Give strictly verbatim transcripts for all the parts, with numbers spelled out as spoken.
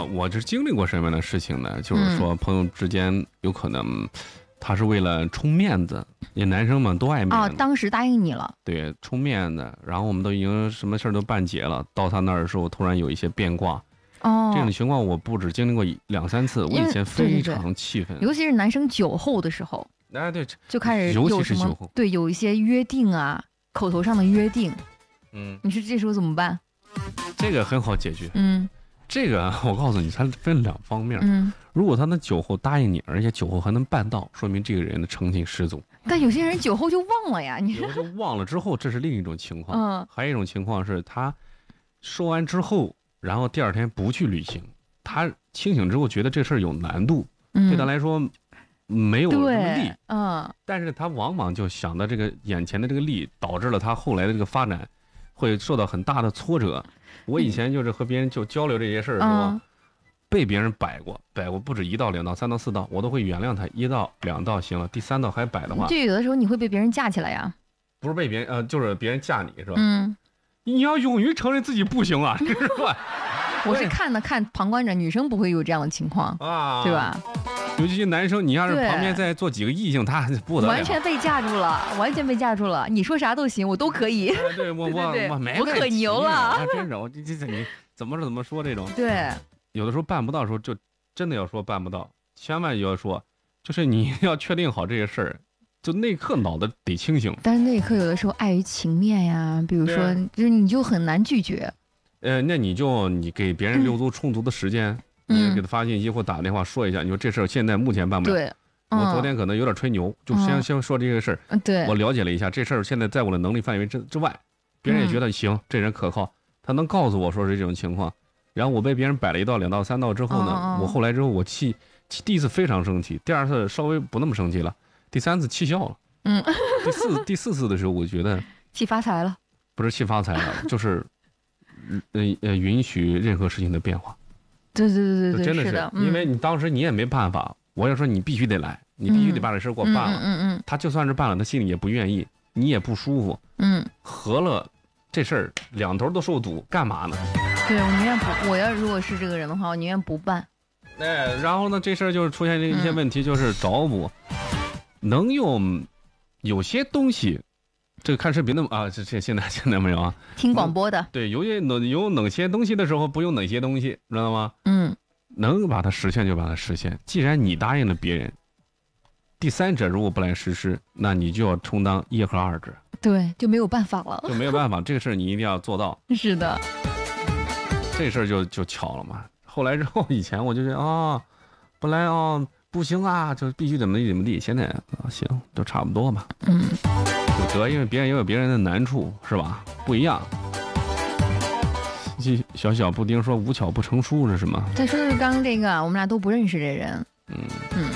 我是经历过什么样的事情呢？就是说朋友之间有可能他是为了充面子，也男生们都爱面子。 哦，当时答应你了。 对，充面子，然后我们都已经什么事儿都办结了，到他那儿的时候突然有一些变卦。 哦， 这种情况我不止经历过两三次，我以前非常气愤。 尤其是男生酒后的时候， 哎对， 就开始尤有什么其是酒后， 对，有一些约定啊，口头上的约定。 嗯， 你说这时候怎么办？ 这个很好解决。 嗯， 这个我告诉你，它分两方面。 嗯， 如果他能酒后答应你，而且酒后还能办到，说明这个人的诚信十足。 但有些人酒后就忘了呀，你酒后就忘了之后，这是另一种情况。 嗯， 还有一种情况是他说完之后，然后第二天不去履行，他清醒之后觉得这事儿有难度， 嗯、 对他来说没有什么利， 嗯， 但是他往往就想到这个眼前的这个利，导致了他后来的这个发展会受到很大的挫折。我以前就是和别人就交流这些事儿的时候。嗯，被别人摆过，摆过不止一道、两道、三道、四道，我都会原谅他。一道、两道行了，第三道还摆的话， 就有的时候你会被别人架起来呀。 不是被别人，呃，就是别人架你是吧？ 嗯， 你要勇于承认自己不行啊，是吧？ 我是看的看旁观者，女生不会有这样的情况啊，对吧？ 尤其是男生，你要是旁边再坐几个异性，他不得了， 完全被架住了，完全被架住了。你说啥都行，我都可以。 哎、对我我我没我可牛了， 啊、真是我这这你怎么怎么说这种？ 对， 有的时候办不到的时候，就真的要说办不到，千万要说，就是你要确定好这些事儿，就那一刻脑子得清醒。 但是那一刻有的时候碍于情面呀，比如说，就是你就很难拒绝。 呃，那你就你给别人留足充足的时间。嗯你给他发信息或打电话说一下，你说这事儿现在目前办不了。 对，嗯、 我昨天可能有点吹牛，就先、嗯、先说这个事儿。 对， 我了解了一下，这事儿现在在我的能力范围之之外，别人也觉得行，嗯、这人可靠，他能告诉我说是这种情况。然后我被别人摆了一道、两道、三道之后呢，嗯、我后来之后我气，气第一次非常生气，第二次稍微不那么生气了，第三次气笑了。 嗯， 第四第四次的时候，我觉得气发财了， 不是气发财了，就是呃呃允许任何事情的变化。 对对对对对， 真的是， 是的， 因为你当时你也没办法，我要说你必须得来，你必须得把这事给我办了。 嗯嗯嗯， 他就算是办了，他心里也不愿意，你也不舒服。 嗯， 合了这事儿两头都受阻，干嘛呢？ 对，我宁愿不，我要如果是这个人的话，我宁愿不办。 哎，然后呢，这事儿就是出现一些问题，就是找补，嗯、能用有些东西。这个看视频的啊，这这现在现在没有啊， 听广播的。 对，有些哪有哪些东西的时候不用哪些东西，知道吗？ 嗯， 能把它实现就把它实现。既然你答应了别人，第三者如果不来实施，那你就要充当一和二者。 对，就没有办法了， 就没有办法，这个事儿你一定要做到。 是的， 这事儿就就巧了嘛。后来之后，以前我就觉得啊、哦，本来啊、哦、不行啊，就必须怎么地怎么地。现在啊行，就差不多嘛。 嗯。 得，因为别人也有别人的难处，是吧？不一样。小小布丁说：“无巧不成书是什么？” 再说是刚刚这个，我们俩都不认识这人。 嗯嗯。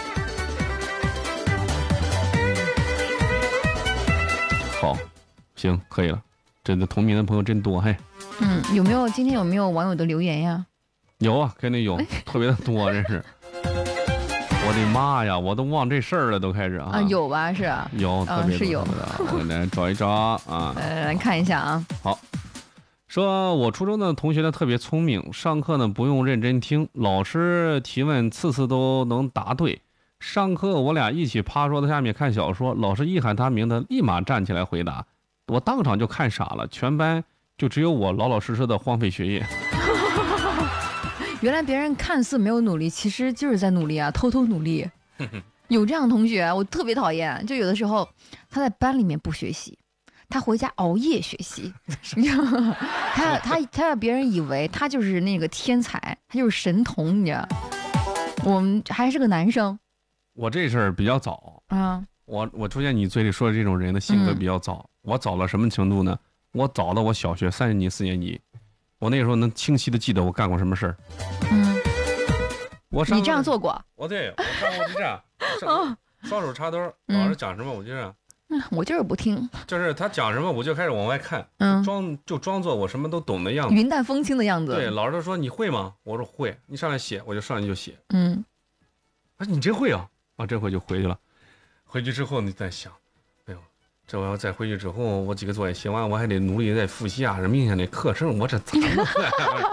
好，行，可以了。这个同名的朋友真多，嘿。 嗯，有没有今天有没有网友的留言呀？ 有啊，肯定有，特别的多，真是。我的妈呀！我都忘这事儿了，都开始啊！ 啊，有吧？是啊， 有，特别是有的。我来找一找啊。 呃，来看一下啊。 好，说我初中的同学呢特别聪明，上课呢不用认真听，老师提问次次都能答对。上课我俩一起趴桌子下面看小说，老师一喊他名字，立马站起来回答，我当场就看傻了，全班就只有我老老实实的荒废学业。 原来别人看似没有努力，其实就是在努力啊，偷偷努力。有这样的同学，我特别讨厌。就有的时候他在班里面不学习，他回家熬夜学习，你知道吗？他他他让别人以为他就是那个天才，他就是神童，你知道？我们还是个男生。 我这事儿比较早啊， 我我出现你嘴里说的这种人的性格比较早。嗯、我早到什么程度呢？我早到我小学三年级、四年级。我那时候能清晰的记得我干过什么事儿。 嗯， 我上你这样做过？ 我对，我上过就这样，双双手插兜，老师讲什么我就这样。 嗯，我就是不听。 就是他讲什么我就开始往外看， 嗯， 装就装作我什么都懂的样子， 云淡风轻的样子。 对，老师都说你会吗？我说会，你上来写，我就上来就写。 嗯， 啊，你真会啊？啊，真会就回去了。回去之后你再想，哎呦。这我要再回去之后，我几个作业写完，我还得努力再复习啊！这明天的课程我这咋弄？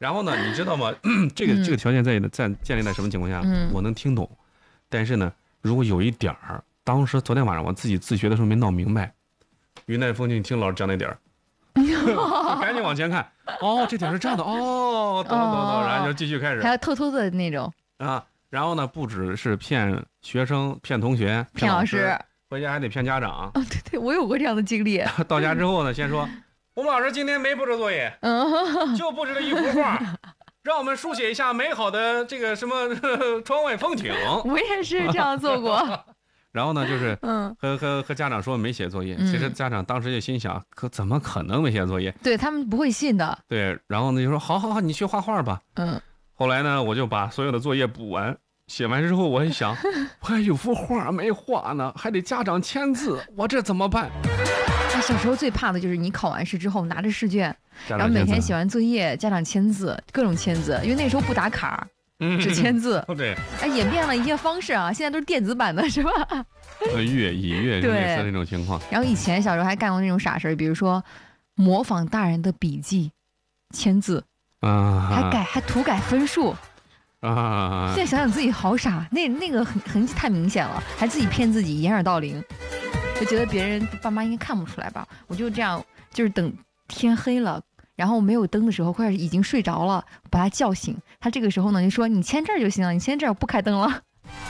然后呢，你知道吗？这个、 嗯、 这个条件在在建立在什么情况下？ 嗯、 我能听懂，但是呢，如果有一点儿，当时昨天晚上我自己自学的时候没闹明白，云淡风轻听老师讲那点儿，赶紧往前看。哦，这点是这样的。哦，懂懂懂，然后就继续开始。 还要偷偷的那种啊。然后呢，不只是骗学生、骗同学、 骗老师， 回家还得骗家长。 哦，对对，我有过这样的经历。 到家之后呢，先说。我们老师今天没布置作业，嗯，就布置了一幅画，让我们书写一下美好的这个什么呵呵窗外风景。 我也是这样做过。 然后呢，就是嗯，和和和家长说没写作业，嗯、其实家长当时就心想，可怎么可能没写作业？ 对他们不会信的。 对，然后呢就说好好好，你去画画吧。嗯。后来呢，我就把所有的作业补完，写完之后，我一想，我还有幅画没画呢，还得家长签字，我这怎么办？ 小时候最怕的就是你考完试之后拿着试卷，然后每天写完作业，家长签字，各种签字，因为那时候不打卡，嗯、只签字。 对， 哎，演变了一些方式啊，现在都是电子版的，是吧？ 越以越类似那种情况。 然后以前小时候还干过那种傻事，比如说模仿大人的笔记，签字啊，还改还涂改分数啊。现在想想自己好傻，那那个痕痕迹太明显了，还自己骗自己掩耳盗铃。就觉得别人爸妈应该看不出来吧，我就这样，就是等天黑了，然后没有灯的时候，或者已经睡着了，把他叫醒。他这个时候呢，就说你签这儿就行了，你签这儿我不开灯了。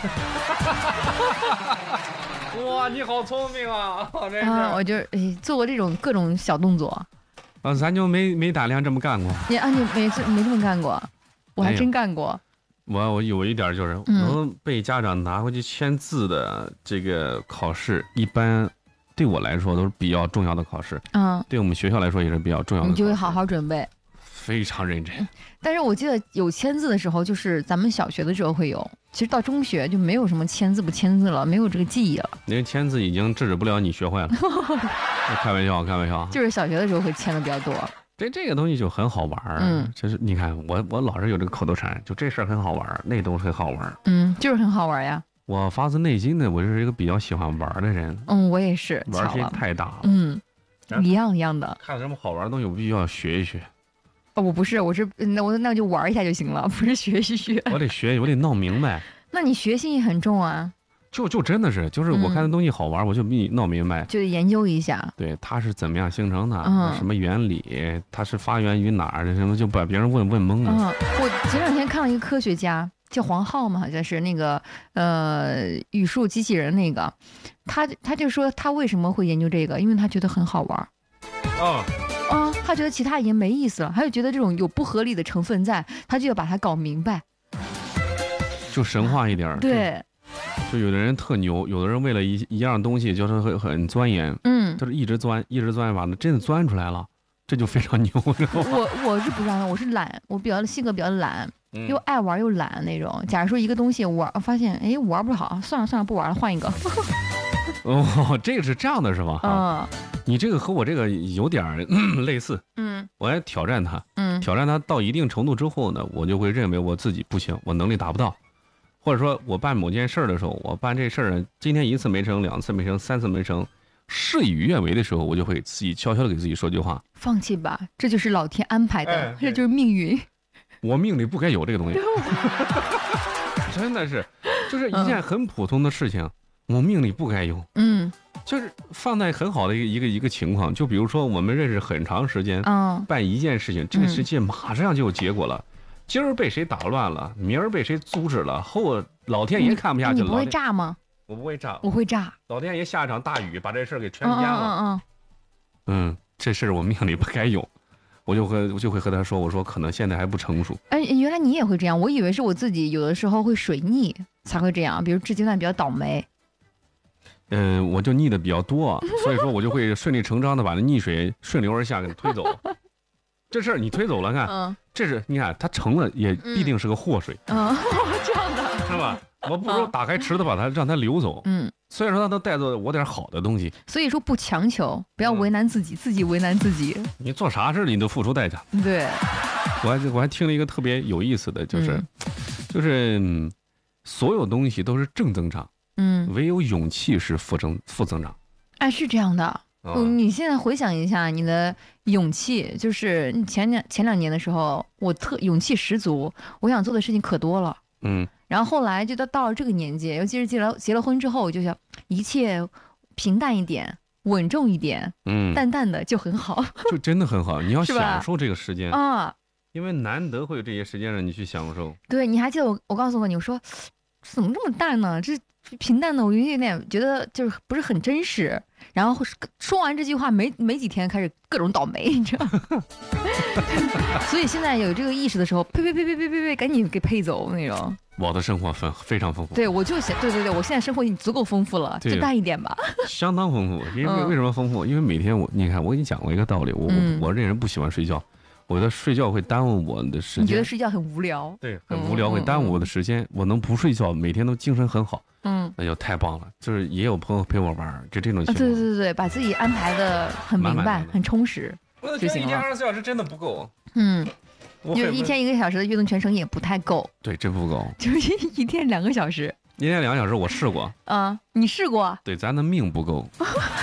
哇，你好聪明啊！真是啊，我就哎做过这种各种小动作。 啊，咱就没没胆量这么干过。 你啊，你没没这么干过，我还真干过。 我我有一点就是能被家长拿回去签字的这个考试，一般对我来说都是比较重要的考试。嗯，对我们学校来说也是比较重要的考试。 你就会好好准备， 非常认真。 但是我记得有签字的时候，就是咱们小学的时候会有，其实到中学就没有什么签字不签字了，没有这个记忆了。 那个签字已经制止不了你学坏了。开玩笑，开玩笑。 就是小学的时候会签的比较多。 这这个东西就很好玩儿，嗯，就是你看我我老是有这个口头禅，就这事儿很好玩儿，那都很好玩儿， 嗯，就是很好玩呀。 我发自内心的，我就是一个比较喜欢玩的人， 嗯，我也是， 玩心太大了， 嗯，一样一样的。 看什么好玩的东西，我必须要学一学。 哦，我不是，我是那我那就玩一下就行了，不是学一学。 我得学，我得闹明白。 那你学心也很重啊。 就就真的是，就是我看的东西好玩，嗯、我就比你闹明白， 就得研究一下。 对，它是怎么样形成的，嗯、什么原理，它是发源于哪儿，什么就把别人问问懵了。 嗯，我前两天看了一个科学家，叫黄浩嘛，好像是那个呃语数机器人那个，他他就说他为什么会研究这个，因为他觉得很好玩。 啊。 啊，他觉得其他已经没意思了，他就觉得这种有不合理的成分在，他就要把它搞明白， 就神话一点。 对。 就有的人特牛，有的人为了一一样东西就是很很钻研，嗯，就是一直钻，一直钻，把它真的钻出来了，这就非常牛。 我我是不钻的，我是懒，我比较性格比较懒，嗯、又爱玩又懒那种。假如说一个东西玩，发现哎玩不好，算了算了，不玩了，换一个。 哦，这个是这样的是吧？嗯，你这个和我这个有点、嗯、类似。嗯，我还挑战他，嗯，挑战他到一定程度之后呢，我就会认为我自己不行，我能力达不到。或者说我办某件事儿的时候，我办这事儿今天一次没成，两次没成，三次没成，事与愿违的时候，我就会自己悄悄的给自己说句话： 放弃吧，这就是老天安排的，哎、这就是命运。 我命里不该有这个东西。真的是，就是一件很普通的事情，嗯、我命里不该有。嗯，就是放在很好的一个一个一个情况，就比如说我们认识很长时间，嗯，办一件事情，这个事情马上就有结果了。嗯，今儿被谁打乱了，明儿被谁阻止了，后老天爷看不下去了。 你不会炸吗？ 我不会炸， 我会炸。 老天爷下一场大雨，把这事儿给全淹了。嗯嗯嗯。嗯，这事儿我命里不该有，我就和我就会和他说，我说可能现在还不成熟。 哎，原来你也会这样，我以为是我自己有的时候会水逆才会这样，比如这阶段比较倒霉。 嗯，我就逆的比较多，所以说我就会顺理成章的把那逆水顺流而下给他推走。这事儿你推走了，看，嗯、这是你看它成了也必定是个祸水， 嗯，这样的是吧？我不如打开池子把它让它流走，嗯，虽然说它能带走我点好的东西， 所以说不强求，不要为难自己，嗯、自己为难自己。 你做啥事你都付出代价。 对， 我还我还听了一个特别有意思的，就是，嗯、就是、嗯、所有东西都是正增长，嗯，唯有勇气是负增负增长。 哎，是这样的。 啊嗯，你现在回想一下你的勇气，就是你前两前两年的时候，我特勇气十足，我想做的事情可多了。 嗯， 然后后来就到到了这个年纪，尤其是结了结了婚之后，我就想一切平淡一点，稳重一点， 嗯， 淡淡的就很好就真的很好，你要是吧享受这个时间， 啊。 因为难得会有这些时间让你去享受。 对，你还记得我我告诉过你，我说怎么这么淡呢？这平淡的，我有点觉得就是不是很真实。然后说完这句话没没几天，开始各种倒霉，你知道吗？所以现在有这个意识的时候，呸呸呸呸呸呸呸，赶紧给配走那种。 我的生活丰非常丰富， 对，我就想，对对对，我现在生活已经足够丰富了， 对就淡一点吧。 相当丰富。因为嗯为什么丰富？因为每天我，你看，我给你讲过一个道理，我、 嗯我我这人不喜欢睡觉，我觉得睡觉会耽误我的时间， 你觉得睡觉很无聊？ 对，很无聊，会耽误我的时间。我能不睡觉，每天都精神很好， 嗯， 那就太棒了。就是也有朋友陪我玩，就这种啊， 情况。 对对对对，把自己安排的很明白， 满满当当很充实。 我的就行了一天二十四小时真的不够， 嗯， 我很就一天一个小时的运动全程也不太够， 对，真不够。 就是一天两个小时。 一天两个小时我试过， 啊，你试过？ 对，咱的命不够。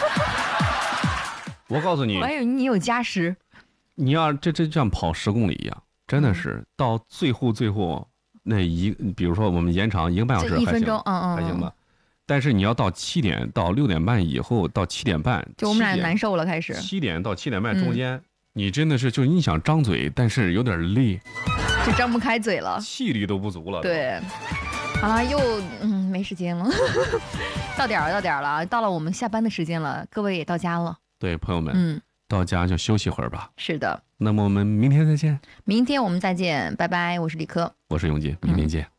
我告诉你我，还以为你有加时。 你要这这就像跑十公里一样，真的是到最后最后那一，比如说我们延长一个半小时还行， 这一分钟，嗯嗯， 还行吧。但是你要到七点到六点半以后，到七点半， 就我们俩难受了，开始。 七点到七点半中间，你真的是就你想张嘴，但是有点累， 就张不开嘴了， 气力都不足了。 对，好了，又嗯没时间了，到点儿了，到点儿了，到了我们下班的时间了，各位也到家了。 对，朋友们， 嗯， 到家就休息会儿吧。 是的， 那么我们明天再见。 明天我们再见，拜拜，我是李科。 我是永杰，明天见。